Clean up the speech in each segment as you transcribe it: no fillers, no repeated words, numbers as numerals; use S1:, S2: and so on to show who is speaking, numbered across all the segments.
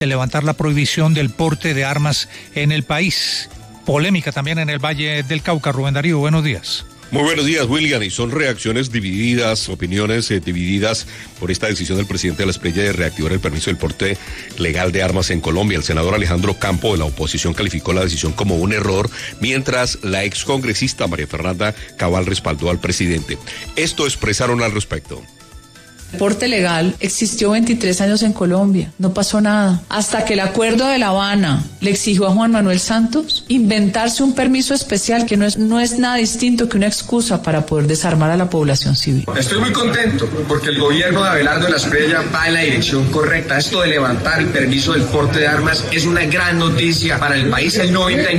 S1: de levantar la prohibición del porte de armas en el país. Polémica también en el Valle del Cauca. Rubén Darío, buenos días.
S2: Muy buenos días, William, y son reacciones divididas, opiniones divididas por esta decisión del presidente de la Espriella de reactivar el permiso del porte legal de armas en Colombia. El senador Alejandro Campo de la oposición calificó la decisión como un error, mientras la excongresista María Fernanda Cabal respaldó al presidente. Esto expresaron al respecto.
S3: El porte legal existió 23 años en Colombia, no pasó nada, hasta que el acuerdo de La Habana le exigió a Juan Manuel Santos inventarse un permiso especial que no es nada distinto que una excusa para poder desarmar a la población civil.
S4: Estoy muy contento porque el gobierno de Abelardo de la Espriella va en la dirección correcta. Esto de levantar el permiso del porte de armas es una gran noticia para el país. El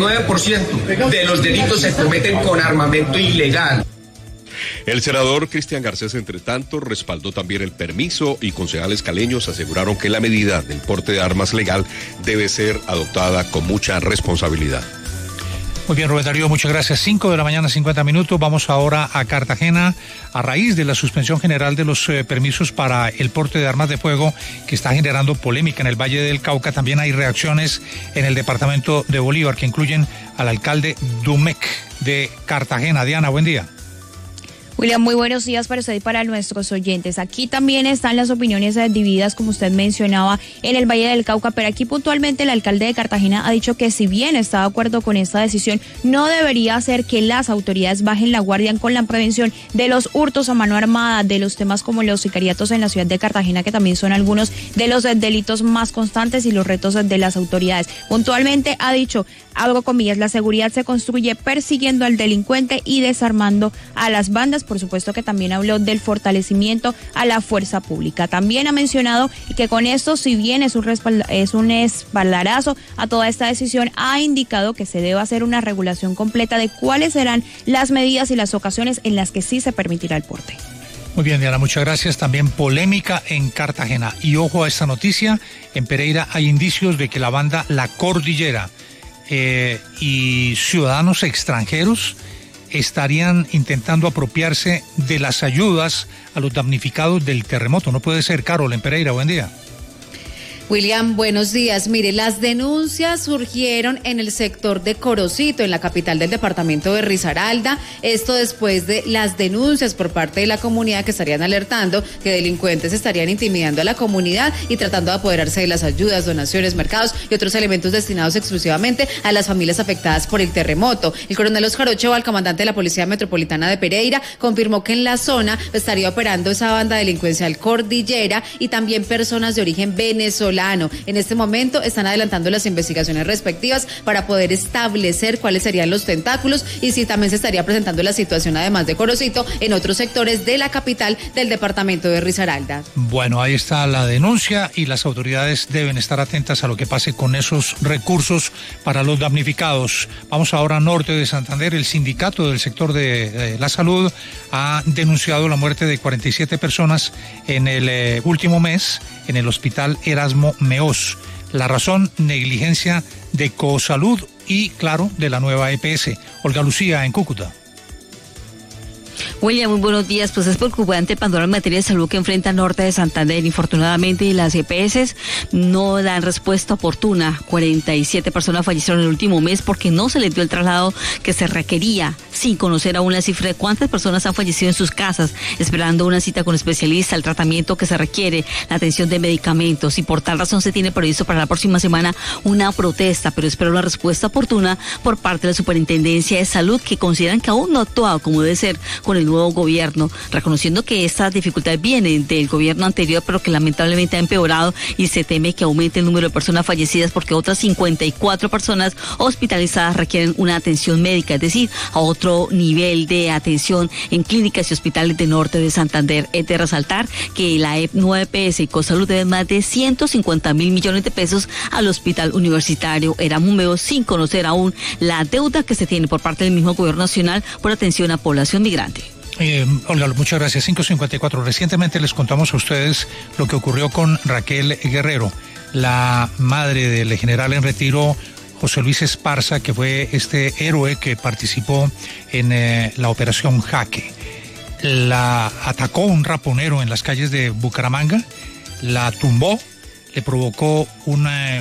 S4: 99% de los delitos se cometen con armamento ilegal.
S2: El senador Cristian Garcés, entre tanto, respaldó también el permiso y concejales caleños aseguraron que la medida del porte de armas legal debe ser adoptada con mucha responsabilidad.
S1: Muy bien, Rubén Darío, muchas gracias. 5 de la mañana, 50 minutos. Vamos ahora a Cartagena. A raíz de la suspensión general de los permisos para el porte de armas de fuego que está generando polémica en el Valle del Cauca, también hay reacciones en el departamento de Bolívar que incluyen al alcalde Dumec de Cartagena. Diana, buen día.
S5: William, muy buenos días para usted y para nuestros oyentes. Aquí también están las opiniones divididas, como usted mencionaba, en el Valle del Cauca, pero aquí puntualmente el alcalde de Cartagena ha dicho que si bien está de acuerdo con esta decisión, no debería hacer que las autoridades bajen la guardia con la prevención de los hurtos a mano armada, de los temas como los sicariatos en la ciudad de Cartagena, que también son algunos de los delitos más constantes y los retos de las autoridades. Puntualmente ha dicho, abro comillas, la seguridad se construye persiguiendo al delincuente y desarmando a las bandas. Por supuesto que también habló del fortalecimiento a la fuerza pública. También ha mencionado que con esto, si bien es un espaldarazo a toda esta decisión, ha indicado que se debe hacer una regulación completa de cuáles serán las medidas y las ocasiones en las que sí se permitirá el porte.
S1: Muy bien, Diana, muchas gracias. También polémica en Cartagena. Y ojo a esta noticia, en Pereira hay indicios de que la banda La Cordillera y ciudadanos extranjeros estarían intentando apropiarse de las ayudas a los damnificados del terremoto. No puede ser, Carol, en Pereira. Buen día.
S6: William, buenos días. Mire, las denuncias surgieron en el sector de Corocito, en la capital del departamento de Risaralda. Esto después de las denuncias por parte de la comunidad que estarían alertando que delincuentes estarían intimidando a la comunidad y tratando de apoderarse de las ayudas, donaciones, mercados y otros elementos destinados exclusivamente a las familias afectadas por el terremoto. El coronel Oscar Ochoa, el comandante de la Policía Metropolitana de Pereira, confirmó que en la zona estaría operando esa banda delincuencial Cordillera y también personas de origen venezolano. En este momento están adelantando las investigaciones respectivas para poder establecer cuáles serían los tentáculos y si también se estaría presentando la situación, además de Corocito, en otros sectores de la capital del departamento de Risaralda.
S1: Bueno, ahí está la denuncia y las autoridades deben estar atentas a lo que pase con esos recursos para los damnificados. Vamos ahora al norte de Santander. El sindicato del sector de la salud ha denunciado la muerte de 47 personas en el último mes en el hospital Erasmo Meós. La razón, negligencia de Cosalud y, claro, de la nueva EPS. Olga Lucía, en Cúcuta.
S7: William, muy buenos días. Pues es preocupante el panorama en materia de salud que enfrenta el norte de Santander. Infortunadamente, las EPS no dan respuesta oportuna. 47 personas fallecieron en el último mes porque no se les dio el traslado que se requería, sin conocer aún la cifra de cuántas personas han fallecido en sus casas, esperando una cita con especialista, el tratamiento que se requiere, la atención de medicamentos. Y por tal razón se tiene previsto para la próxima semana una protesta, pero espero una respuesta oportuna por parte de la Superintendencia de Salud, que consideran que aún no ha actuado como debe ser con el nuevo gobierno, reconociendo que estas dificultades vienen del gobierno anterior, pero que lamentablemente ha empeorado y se teme que aumente el número de personas fallecidas porque otras 54 personas hospitalizadas requieren una atención médica, es decir, a otro nivel de atención en clínicas y hospitales del norte de Santander. Es de resaltar que la nueva EPS y Cosalud deben más de 150.000 millones de pesos al hospital universitario Erasmo Meós, sin conocer aún la deuda que se tiene por parte del mismo gobierno nacional por atención a población migrante.
S1: Olga, muchas gracias. 5:54. Recientemente les contamos a ustedes lo que ocurrió con Raquel Guerrero, la madre del general en retiro José Luis Esparza, que fue este héroe que participó en la operación Jaque. La atacó un raponero en las calles de Bucaramanga, la tumbó, le provocó una